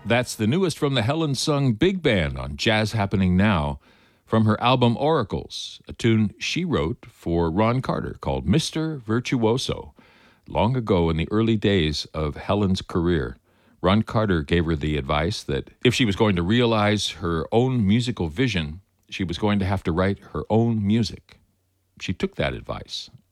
That's the newest from the Helen Sung Big Band on Jazz Happening Now from her album Oracles, a tune she wrote for Ron Carter called Mr. Virtuoso. Long ago in the early days of Helen's career, Ron Carter gave her the advice that if she was going to realize her own musical vision, she was going to have to write her own music. She took that advice,